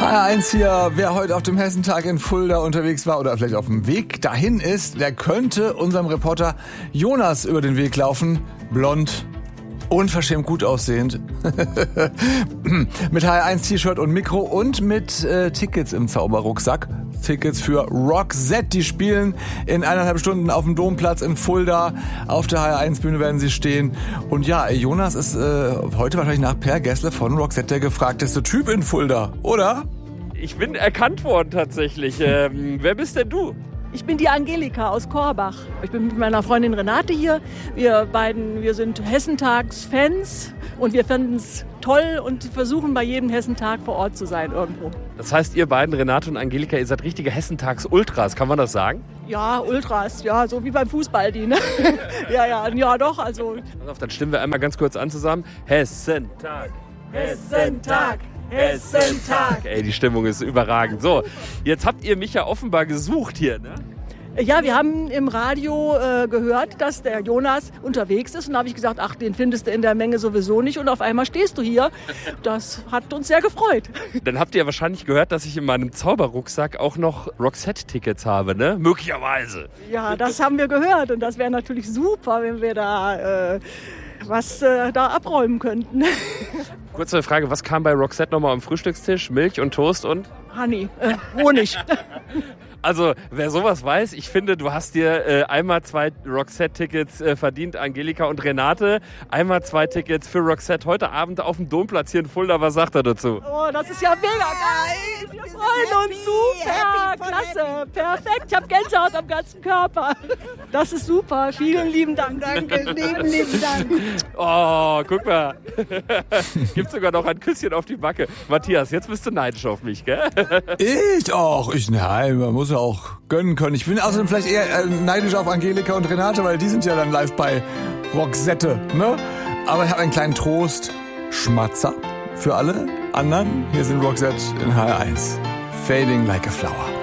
HR1 hier, wer heute auf dem Hessentag in Fulda unterwegs war oder vielleicht auf dem Weg dahin ist, der könnte unserem Reporter Jonas über den Weg laufen. Blond, unverschämt gut aussehend, mit HR1-T-Shirt und Mikro und mit Tickets im Zauberrucksack. Tickets für Roxette, die spielen in 1,5 Stunden auf dem Domplatz in Fulda. Auf der HR1-Bühne werden sie stehen. Und ja, Jonas ist heute wahrscheinlich nach Per Gessle von Roxette der gefragteste Typ in Fulda, oder? Ich bin erkannt worden tatsächlich. Wer bist denn du? Ich bin die Angelika aus Korbach. Ich bin mit meiner Freundin Renate hier. Wir sind Hessentags-Fans und wir finden es toll und versuchen bei jedem Hessentag vor Ort zu sein irgendwo. Das heißt, ihr beiden, Renate und Angelika, ihr seid richtige Hessentags-Ultras, kann man das sagen? Ja, Ultras, ja, so wie beim Fußball, die, ne? ja, doch, also. Pass auf, dann stimmen wir einmal ganz kurz an zusammen. Hessentag, Hessentag, Hessentag. Ey, die Stimmung ist überragend. So, jetzt habt ihr mich ja offenbar gesucht hier, ne? Ja, wir haben im Radio gehört, dass der Jonas unterwegs ist. Und da habe ich gesagt, ach, den findest du in der Menge sowieso nicht. Und auf einmal stehst du hier. Das hat uns sehr gefreut. Dann habt ihr wahrscheinlich gehört, dass ich in meinem Zauberrucksack auch noch Roxette-Tickets habe, ne? Möglicherweise. Ja, das haben wir gehört. Und das wäre natürlich super, wenn wir da da abräumen könnten. Kurze Frage, was kam bei Roxette nochmal am Frühstückstisch? Milch und Toast und? Honig. Also, wer sowas weiß, ich finde, du hast dir einmal 2 Roxette-Tickets verdient, Angelika und Renate. Einmal 2 Tickets für Roxette heute Abend auf dem Domplatz hier in Fulda. Was sagt er dazu? Oh, das ist ja mega geil. Wir freuen uns super. Klasse. Perfekt. Ich habe Gänsehaut am ganzen Körper. Das ist super. Vielen lieben Dank. Danke, lieben Dank. Oh, guck mal. Gibt sogar noch ein Küsschen auf die Backe. Matthias, jetzt bist du neidisch auf mich, gell? Ich auch. Nein, man muss ja auch gönnen können. Ich bin außerdem vielleicht eher neidisch auf Angelika und Renate, weil die sind ja dann live bei Roxette, ne? Aber ich habe einen kleinen Trost. Schmatzer für alle anderen. Hier sind Roxette in HR1. Fading like a flower.